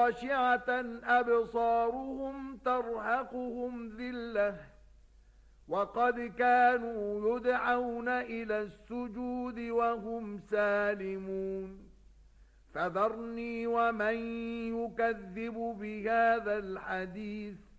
خاشعة أبصارهم ترهقهم ذلة وقد كانوا يدعون إلى السجود وهم سالمون فذرني ومن يكذب بهذا الحديث